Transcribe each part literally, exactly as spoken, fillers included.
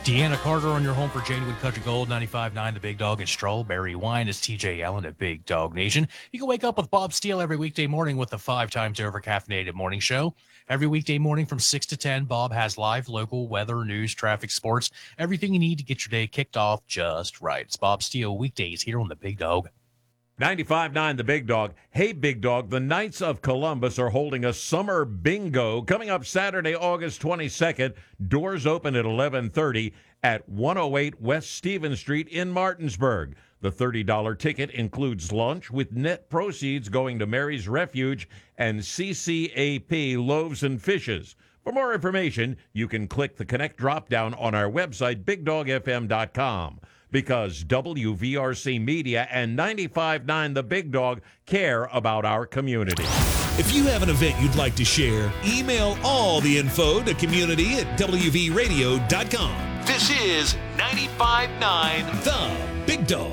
Deanna Carter on your home for Janewood Country Gold, ninety-five point nine The Big Dog, and Strawberry Wine is T J Allen at Big Dog Nation. You can wake up with Bob Steele every weekday morning with the five times over caffeinated morning show. Every weekday morning from six to ten, Bob has live local weather, news, traffic, sports, everything you need to get your day kicked off just right. It's Bob Steele weekdays here on The Big Dog. ninety-five point nine The Big Dog. Hey, Big Dog, the Knights of Columbus are holding a summer bingo coming up Saturday, August twenty-second. Doors open at eleven thirty at one oh eight West Stevens Street in Martinsburg. The thirty dollars ticket includes lunch with net proceeds going to Mary's Refuge and C C A P Loaves and Fishes. For more information, you can click the Connect drop-down on our website, big dog f m dot com. Because W V R C Media and ninety-five point nine The Big Dog care about our community. If you have an event you'd like to share, email all the info to community at w v radio dot com. This is ninety-five point nine The Big Dog.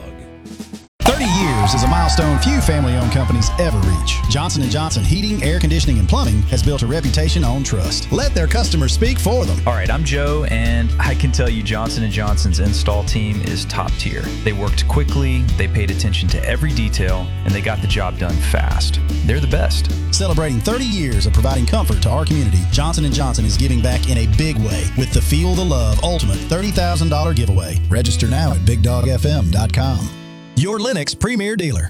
thirty years is a milestone few family-owned companies ever reach. Johnson and Johnson Heating, Air Conditioning, and Plumbing has built a reputation on trust. Let their customers speak for them. All right, I'm Joe, and I can tell you Johnson and Johnson's install team is top tier. They worked quickly, they paid attention to every detail, and they got the job done fast. They're the best. Celebrating thirty years of providing comfort to our community, Johnson and Johnson is giving back in a big way with the Feel the Love Ultimate thirty thousand dollars giveaway. Register now at big dog f m dot com. Your Lennox Premier Dealer.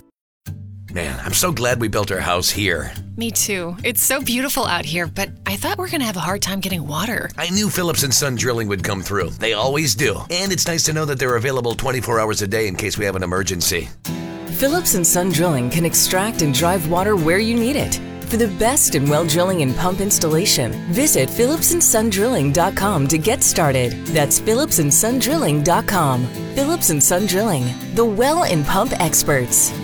Man, I'm so glad we built our house here. Me too. It's so beautiful out here, but I thought we were going to have a hard time getting water. I knew Phillips and Son Drilling would come through. They always do. And it's nice to know that they're available twenty-four hours a day in case we have an emergency. Phillips and Son Drilling can extract and drive water where you need it. For the best in well drilling and pump installation, visit phillips and son drilling dot com to get started. That's phillips and son drilling dot com. Phillips and Son Drilling, the well and pump experts.